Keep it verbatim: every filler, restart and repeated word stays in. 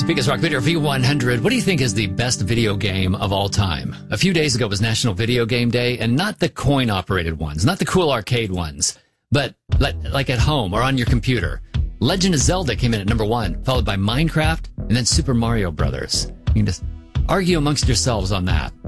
Biggest Rock Video V one hundred. What do you think is the best video game of all time? A few days ago was National Video Game Day, and not the coin-operated ones, not the cool arcade ones, but like, like at home or on your computer. Legend of Zelda came in at number one, followed by Minecraft, and then Super Mario Brothers. You can just argue amongst yourselves on that.